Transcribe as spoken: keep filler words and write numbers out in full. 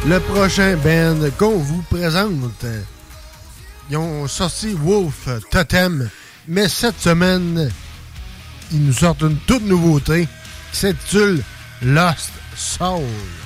Le prochain band qu'on vous présente, ils ont sorti Wolf Totem, mais cette semaine, ils nous sortent une toute nouveauté qui s'intitule Lost Soul.